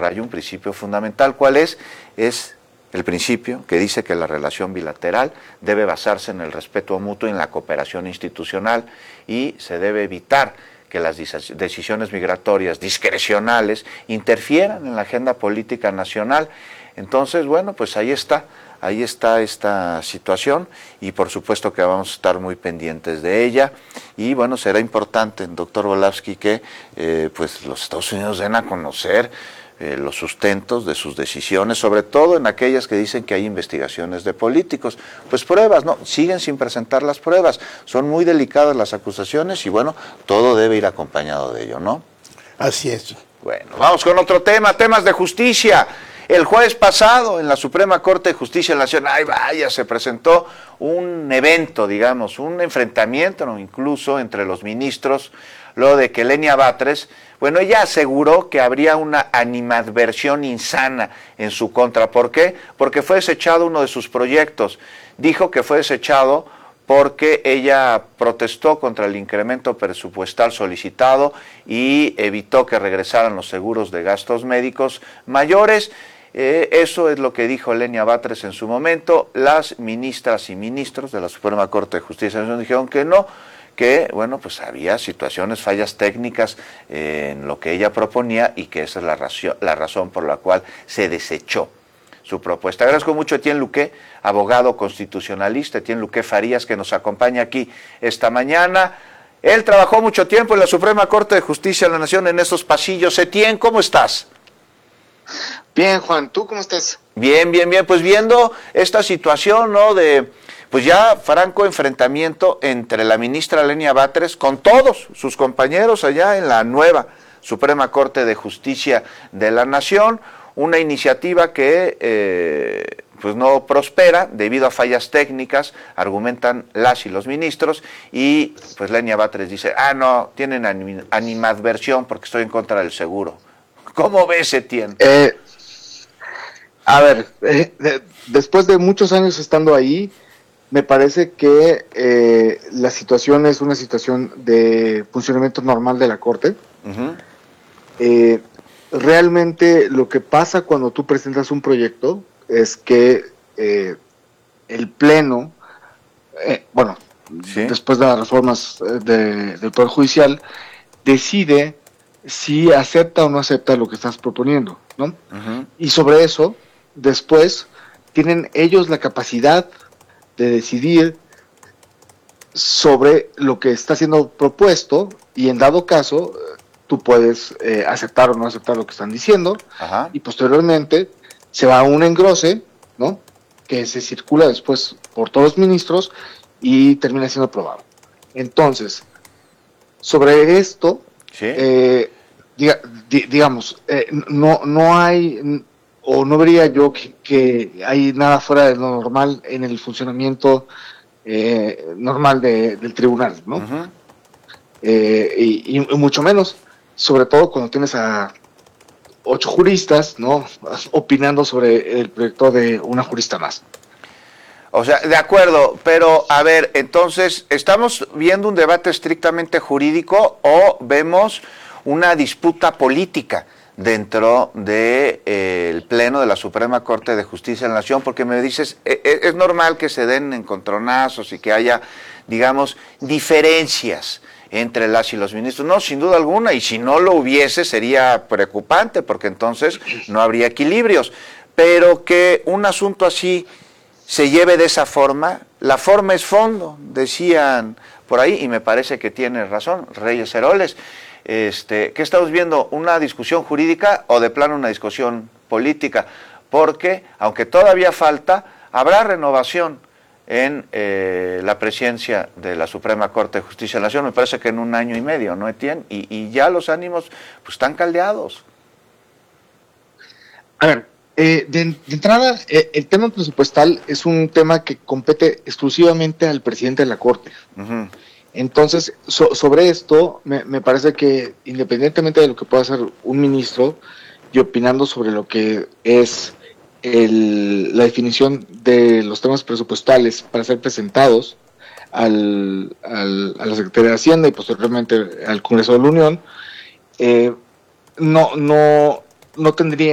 subrayo un principio fundamental. ¿Cuál es? Es el principio que dice que la relación bilateral debe basarse en el respeto mutuo y en la cooperación institucional, y se debe evitar que las decisiones migratorias discrecionales interfieran en la agenda política nacional. Entonces, bueno, pues ahí está esta situación, y por supuesto que vamos a estar muy pendientes de ella. Y bueno, será importante, doctor Volávsky, que pues los Estados Unidos den a conocer los sustentos de sus decisiones, sobre todo en aquellas que dicen que hay investigaciones de políticos. Pues pruebas, ¿no? Siguen sin presentar las pruebas. Son muy delicadas las acusaciones y bueno, todo debe ir acompañado de ello, ¿no? Así es. Bueno, vamos con otro tema, temas de justicia. El jueves pasado en la Suprema Corte de Justicia de la Nación, ay vaya, se presentó un evento, digamos, un enfrentamiento, ¿no?, incluso entre los ministros, lo de que Lenia Batres, bueno, ella aseguró que habría una animadversión insana en su contra. ¿Por qué? Porque fue desechado uno de sus proyectos. Dijo que fue desechado porque ella protestó contra el incremento presupuestal solicitado y evitó que regresaran los seguros de gastos médicos mayores. Eso es lo que dijo Lenia Batres en su momento. Las ministras y ministros de la Suprema Corte de Justicia de la Nación dijeron que no, que bueno, pues había situaciones, fallas técnicas en lo que ella proponía, y que esa es la razón por la cual se desechó su propuesta. Agradezco mucho a Etienne Luque, abogado constitucionalista, Etienne Luque Farías, que nos acompaña aquí esta mañana. Él trabajó mucho tiempo en la Suprema Corte de Justicia de la Nación, en esos pasillos. Etienne, ¿cómo estás? Bien, Juan, ¿tú cómo estás? Bien, pues viendo esta situación, ¿no?, de pues ya franco enfrentamiento entre la ministra Lenia Batres con todos sus compañeros allá en la nueva Suprema Corte de Justicia de la Nación, una iniciativa que pues no prospera debido a fallas técnicas, argumentan las y los ministros, y pues Lenia Batres dice, no, tienen animadversión porque estoy en contra del seguro. ¿Cómo ves, Etienne? A ver, después de muchos años estando ahí, me parece que la situación es una situación de funcionamiento normal de la Corte. Uh-huh. Realmente lo que pasa cuando tú presentas un proyecto es que el Pleno, ¿sí?, después de las reformas del Poder Judicial, decide si acepta o no acepta lo que estás proponiendo, ¿no? Uh-huh. Y sobre eso, después, tienen ellos la capacidad de decidir sobre lo que está siendo propuesto, y en dado caso, tú puedes aceptar o no aceptar lo que están diciendo. Ajá. Y posteriormente se va a un engrose, ¿no?, que se circula después por todos los ministros y termina siendo aprobado. Entonces, sobre esto, ¿sí?, digamos, no hay, o no vería yo que hay nada fuera de lo normal en el funcionamiento normal del tribunal, ¿no? Uh-huh. Y mucho menos, sobre todo cuando tienes a 8 juristas, ¿no?, opinando sobre el proyecto de una jurista más. O sea, de acuerdo, pero a ver, entonces, ¿estamos viendo un debate estrictamente jurídico o vemos una disputa política dentro del Pleno de la Suprema Corte de Justicia de la Nación? Porque me dices, es normal que se den encontronazos y que haya, digamos, diferencias entre las y los ministros. No, sin duda alguna, y si no lo hubiese sería preocupante, porque entonces no habría equilibrios. Pero que un asunto así se lleve de esa forma, la forma es fondo, decían por ahí, y me parece que tiene razón Reyes Heroles. ¿Qué estamos viendo? ¿Una discusión jurídica o de plano una discusión política? Porque, aunque todavía falta, habrá renovación en la presidencia de la Suprema Corte de Justicia de la Nación, me parece que en 1 año y medio, ¿no, Etienne? Y ya los ánimos pues están caldeados. A ver, de entrada, el tema presupuestal es un tema que compete exclusivamente al presidente de la Corte. Uh-huh. Entonces, sobre esto, me parece que independientemente de lo que pueda hacer un ministro, y opinando sobre lo que es la definición de los temas presupuestales para ser presentados a la Secretaría de Hacienda y posteriormente al Congreso de la Unión, no tendría